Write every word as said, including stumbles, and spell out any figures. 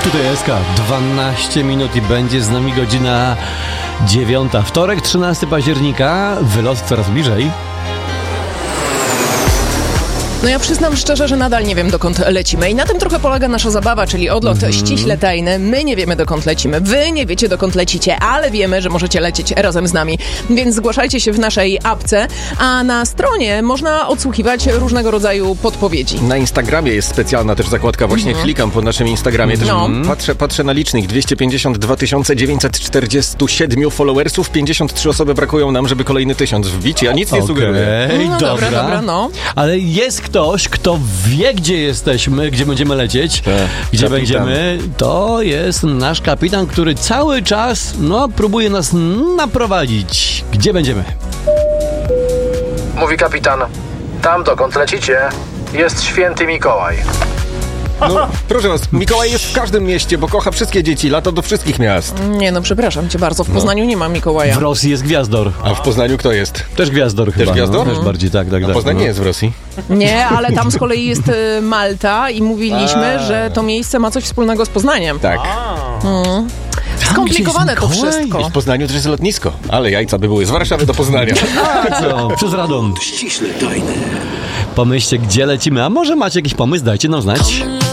Tutaj S K, dwanaście minut i będzie z nami godzina dziewiąta. Wtorek, trzynastego października, wylot coraz bliżej. No ja przyznam szczerze, że nadal nie wiem, dokąd lecimy. I na tym trochę polega nasza zabawa, czyli odlot mm-hmm. ściśle tajny. My nie wiemy, dokąd lecimy. Wy nie wiecie, dokąd lecicie, ale wiemy, że możecie lecieć razem z nami. Więc zgłaszajcie się w naszej apce, a na stronie można odsłuchiwać różnego rodzaju podpowiedzi. Na Instagramie jest specjalna też zakładka. Właśnie mm-hmm. klikam po naszym Instagramie. Też no. patrzę, patrzę na licznik. dwieście pięćdziesiąt dwa tysiące dziewięćset czterdzieści siedem followersów. pięćdziesiąt trzy osoby brakują nam, żeby kolejny tysiąc wbić. Ja nic nie okay. sugeruję. No dobra, dobra, dobra no. Ale jest ktoś, kto wie, gdzie jesteśmy, gdzie będziemy lecieć, Te, gdzie kapitan. będziemy, to jest nasz kapitan, który cały czas, no, próbuje nas naprowadzić. Gdzie będziemy? Mówi kapitan, tam dokąd lecicie, jest święty Mikołaj. No, proszę was, Mikołaj jest w każdym mieście, bo kocha wszystkie dzieci, lata do wszystkich miast. Nie no, przepraszam cię bardzo, w Poznaniu no. nie ma Mikołaja. W Rosji jest Gwiazdor. A w Poznaniu kto jest? Też Gwiazdor chyba. Też Gwiazdor? No, też bardziej, tak, tak, A tak. Poznań no. nie jest w Rosji. Nie, ale tam z kolei jest y, Malta i mówiliśmy, A. że to miejsce ma coś wspólnego z Poznaniem. Tak. Mm. Skomplikowane to wszystko. I w Poznaniu też jest lotnisko, ale jajca by były z Warszawy do Poznania. A co? Przez Radom. Ściśle tajne. Pomyślcie, gdzie lecimy, a może macie jakiś pomysł, dajcie nam znać.